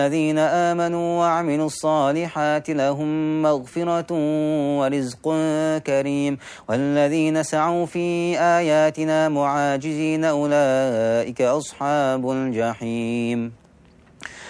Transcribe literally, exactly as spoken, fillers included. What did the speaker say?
الذين آمنوا وعملوا الصالحات لهم مغفرة ورزق كريم والذين سعوا في آياتنا معاجزين أولئك أصحاب الجحيم